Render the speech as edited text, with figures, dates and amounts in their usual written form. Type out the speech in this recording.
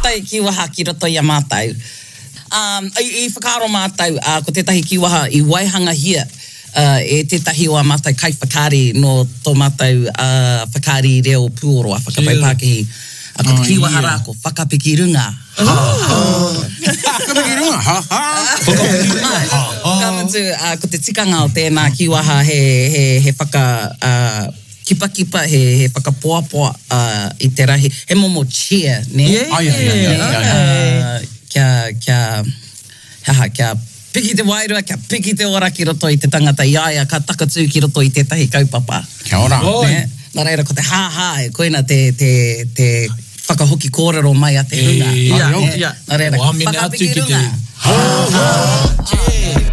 tētai kiwaha ki roto i a mātou. I whakaaro mātou, ko tētahi kiwaha i waihanga hia, e tētahi o a mātou kai whakaari no tō mātou whakaari reo pūoroa, whakapai Pākehī. Ko te kiwaha rāko, whakapiki runga. Whakapiki runga, Kamutu, ko te tikanga o tēnā kiwaha he whaka... kipa, he whakapoapoa I te rahi. He momo cheer, ne? Kia piki te wairua, kia piki te ora ki roto I te tangata iaia, ka takatū ki roto I tētahi kaupapa. Kia ora. Nā reira, ko te hāhā e koina te whakahoki kōrero mai a te hunga. Ia. Nā reira, whamine atu whakapiki ki te... runga.